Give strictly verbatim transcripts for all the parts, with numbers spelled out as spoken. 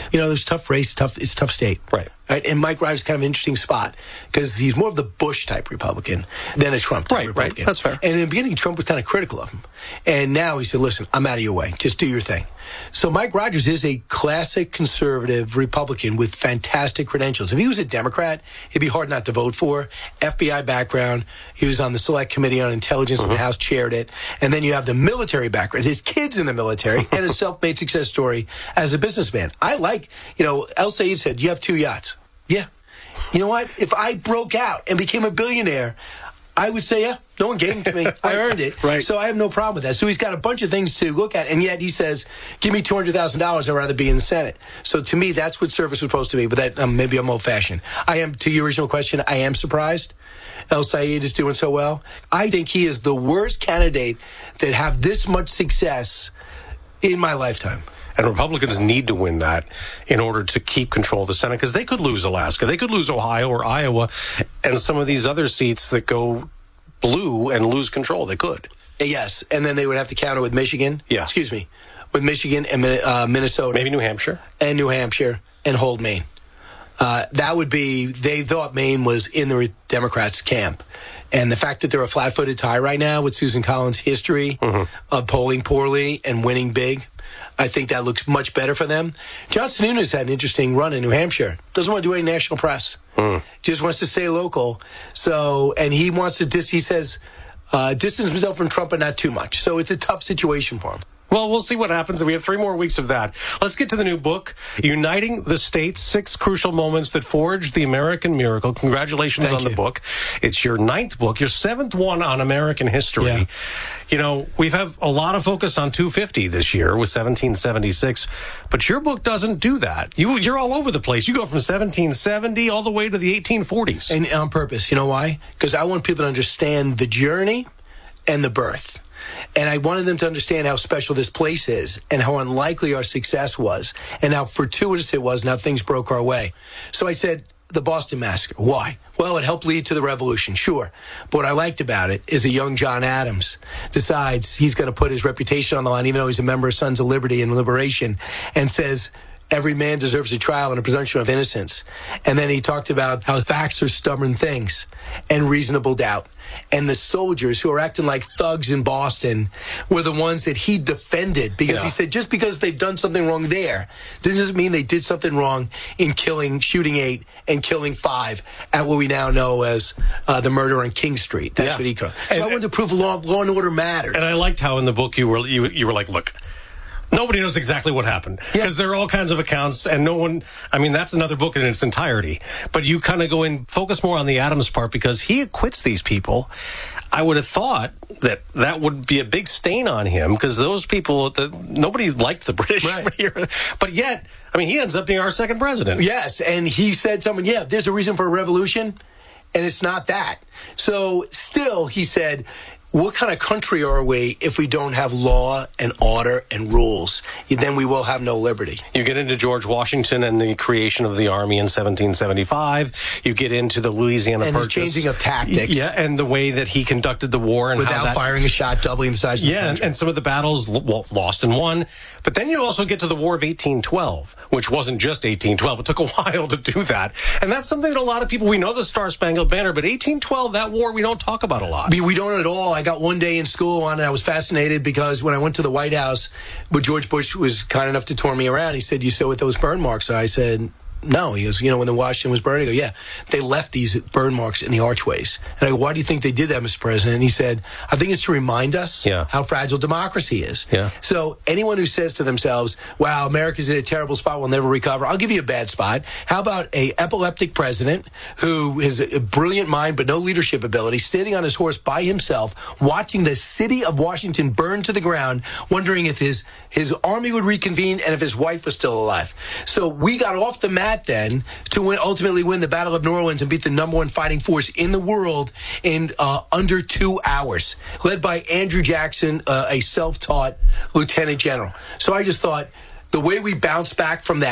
You know, there's tough race, tough. It's a tough state. Right. Right? And Mike Rogers is kind of an interesting spot because he's more of the Bush-type Republican than a Trump-type right, Republican. Right, that's fair. And in the beginning, Trump was kind of critical of him. And now he said, listen, I'm out of your way. Just do your thing. So Mike Rogers is a classic conservative Republican with fantastic credentials. If he was a Democrat, he'd be hard not to vote for. F B I background. He was on the Select Committee on Intelligence mm-hmm. and the House chaired it. And then you have the military background. His kids in the military and a self-made success story as a businessman. I like, you know, El Sayed said, you have two yachts. Yeah. You know what? If I broke out and became a billionaire, I would say, yeah, no one gave them to me. I earned it. Right. So I have no problem with that. So he's got a bunch of things to look at. And yet he says, give me two hundred thousand dollars. I'd rather be in the Senate. So to me, that's what service was supposed to be. But that um, maybe I'm old-fashioned. I am, to your original question, I am surprised El Sayed is doing so well. I think he is the worst candidate that have this much success in my lifetime. And Republicans need to win that in order to keep control of the Senate, because they could lose Alaska, they could lose Ohio or Iowa, and some of these other seats that go blue and lose control. They could. Yes, and then they would have to counter with Michigan. Yeah. Excuse me. With Michigan and uh, Minnesota. Maybe New Hampshire. And New Hampshire, and hold Maine. Uh, that would be, they thought Maine was in the Democrats' camp. And the fact that they're a flat-footed tie right now with Susan Collins' history mm-hmm. of polling poorly and winning big, I think that looks much better for them. John Sununu had an interesting run in New Hampshire. Doesn't want to do any national press. Mm. Just wants to stay local. So, and he wants to, dis- he says, uh, distance himself from Trump, but not too much. So it's a tough situation for him. Well, we'll see what happens. We have three more weeks of that. Let's get to the new book, Uniting the States, Six Crucial Moments That Forged the American Miracle. Congratulations Thank on you. the book. It's your ninth book, your seventh one on American history. Yeah. You know, we've had a lot of focus on two fifty this year with seventeen seventy-six, but your book doesn't do that. You, you're all over the place. You go from seventeen seventy all the way to the eighteen forties. And on purpose. You know why? Because I want people to understand the journey and the birth. And I wanted them to understand how special this place is and how unlikely our success was and how fortuitous it was and how things broke our way. So I said, the Boston Massacre. Why? Well, it helped lead to the revolution, sure. But what I liked about it is a young John Adams decides he's going to put his reputation on the line, even though he's a member of Sons of Liberty and Liberation, and says, every man deserves a trial and a presumption of innocence. And then he talked about how facts are stubborn things and reasonable doubt. And the soldiers who are acting like thugs in Boston were the ones that he defended because yeah. he said just because they've done something wrong there doesn't mean they did something wrong in killing, shooting eight and killing five at what we now know as uh, the murder on King Street. That's yeah. what he called. So and, I wanted to prove law, law and order mattered. And I liked how in the book you were you, you were like, look, nobody knows exactly what happened because yeah. there are all kinds of accounts and no one, I mean, that's another book in its entirety. But you kind of go in, focus more on the Adams part because he acquits these people. I would have thought that that would be a big stain on him because those people, the, nobody liked the British. Right. But yet, I mean, he ends up being our second president. Yes, and he said something, yeah, there's a reason for a revolution, and it's not that. So still, he said, what kind of country are we if we don't have law and order and rules? Then we will have no liberty. You get into George Washington and the creation of the army in seventeen seventy-five. You get into the Louisiana and Purchase. And his changing of tactics. Yeah, and the way that he conducted the war. And without how that, firing a shot, doubling the size of yeah, the country. Yeah, and some of the battles well, lost and won. But then you also get to the War of eighteen twelve, which wasn't just eighteen twelve. It took a while to do that. And that's something that a lot of people, we know the Star-Spangled Banner, but eighteen twelve, that war, we don't talk about a lot. We don't at all. I got one day in school on, and I was fascinated because when I went to the White House, but George Bush was kind enough to tour me around. He said, you saw what those burn marks are? I said, no. He goes, you know, when the Washington was burning, I go, yeah, they left these burn marks in the archways. And I go, why do you think they did that, Mister President? And he said, I think it's to remind us yeah. how fragile democracy is. Yeah. So anyone who says to themselves, wow, America's in a terrible spot, we'll never recover, I'll give you a bad spot. How about a epileptic president who has a brilliant mind but no leadership ability, sitting on his horse by himself, watching the city of Washington burn to the ground, wondering if his, his army would reconvene and if his wife was still alive. So we got off the mat then to win, ultimately win the Battle of New Orleans and beat the number one fighting force in the world in uh, under two hours, led by Andrew Jackson, uh, a self-taught lieutenant general. So I just thought the way we bounced back from that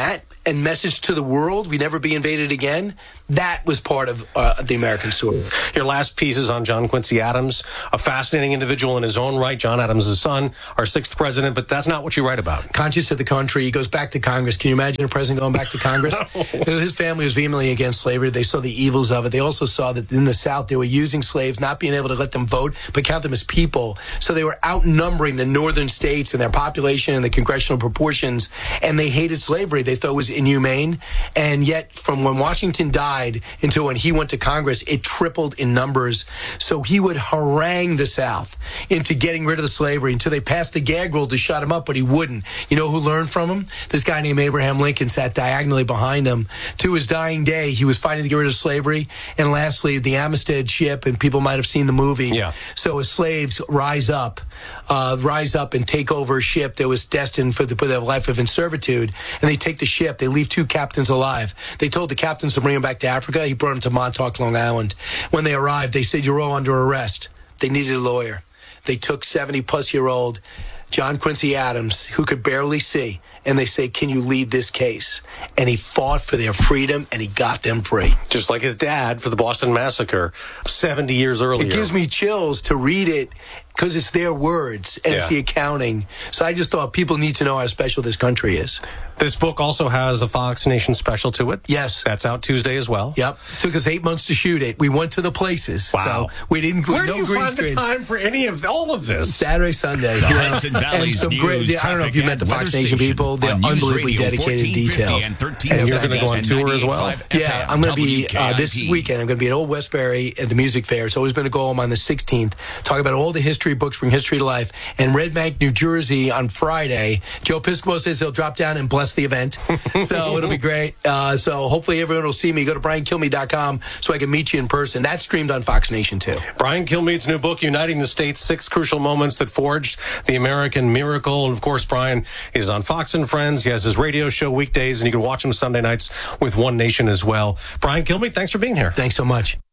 and message to the world, we never be invaded again, that was part of uh, the American story. Your last piece is on John Quincy Adams, a fascinating individual in his own right. John Adams' son, our sixth president, but that's not what you write about. Conscious of the country, he goes back to Congress. Can you imagine a president going back to Congress? No. His family was vehemently against slavery. They saw the evils of it. They also saw that in the South, they were using slaves, not being able to let them vote, but count them as people. So they were outnumbering the northern states in their population and the congressional proportions, and they hated slavery. They thought it was inhumane. And yet, from when Washington died until when he went to Congress, it tripled in numbers. So he would harangue the South into getting rid of the slavery until they passed the gag rule to shut him up, but he wouldn't. You know who learned from him? This guy named Abraham Lincoln sat diagonally behind him. To his dying day, he was fighting to get rid of slavery. And lastly, the Amistad ship, and people might have seen the movie. Yeah. So as slaves rise up, uh, rise up and take over a ship that was destined for, the, for their life of in servitude, and they take the ship, they leave two captains alive. They told the captains to bring them back to Africa. He brought them to Montauk, Long Island. When they arrived, they said, "You're all under arrest." They needed a lawyer. They took seventy-plus-year-old John Quincy Adams, who could barely see, and they say, "Can you lead this case?" And he fought for their freedom, and he got them free. Just like his dad for the Boston Massacre seventy years earlier. It gives me chills to read it because it's their words, and Yeah. it's the accounting. So I just thought people need to know how special this country is. This book also has a Fox Nation special to it. Yes. That's out Tuesday as well. Yep. It took us eight months to shoot it. We went to the places. Wow. So we didn't Where no do you green find screen. the time for any of all of this? Saturday, Sunday. The you know, Hudson Valley's and some news, great, I don't know if you met the traffic, Fox and Nation weather people. They're station on News unbelievably Radio dedicated in detail. And, And you're going to go on tour as well? Yeah, I'm going to be, uh, this weekend, I'm going to be at Old Westbury at the Music Fair. It's always been a goal. I'm on the sixteenth. Talk about all the history books, bring history to life. And Red Bank, New Jersey on Friday. Joe Piscopo says he'll drop down and bless the event. So it'll be great. Uh, so hopefully everyone will see me. Go to brian kilmeade dot com so I can meet you in person. That's streamed on Fox Nation, too. Brian Kilmeade's new book, Uniting the States, Six Crucial Moments That Forged the American Miracle. And, of course, Brian is on Fox and Friends. He has his radio show weekdays, and you can watch him Sunday nights with One Nation as well. Brian Kilmeade, thanks for being here. Thanks so much.